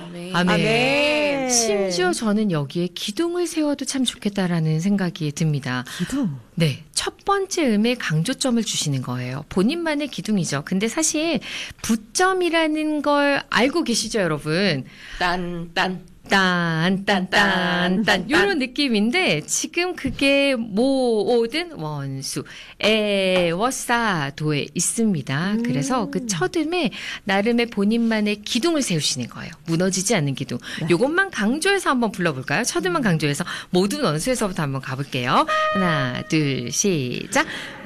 아멘. 심지어 저는 여기에 기둥을 세워도 참 좋겠다라는 생각이 듭니다. 기둥? 네. 첫 번째 음에 강조점을 주시는 거예요. 본인만의 기둥이죠. 근데 사실 부점이라는 걸 알고 계시죠, 여러분? 딴 요런 느낌인데 지금 그게 모든 원수 에워싸도에 있습니다. 그래서 그 첫음에 나름의 본인만의 기둥을 세우시는 거예요. 무너지지 않는 기둥. 요것만 강조해서 한번 불러볼까요? 첫음만 강조해서 모든 원수에서부터 한번 가볼게요. 하나 둘 시작.